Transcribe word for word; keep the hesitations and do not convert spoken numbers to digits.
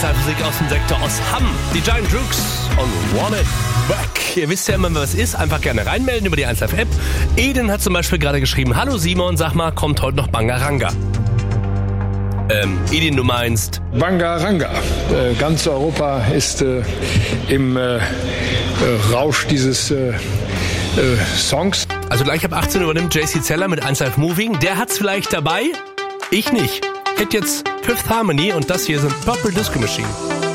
Spezialphysik aus dem Sektor Ostham. Die Giant Drukes und Want It Back. Ihr wisst ja immer, was ist. Einfach gerne reinmelden über die eins Live App. Eden hat zum Beispiel gerade geschrieben, hallo Simon, sag mal, kommt heute noch Bangaranga? Ähm, Edin, du meinst? Bangaranga. Äh, ganz Europa ist äh, im äh, äh, Rausch dieses äh, äh, Songs. Also gleich ab achtzehn Uhr übernimmt J C Zeller mit eins Live Moving. Der hat's vielleicht dabei, ich nicht. Hätte jetzt Fifth Harmony und das hier sind Purple Disco Machine.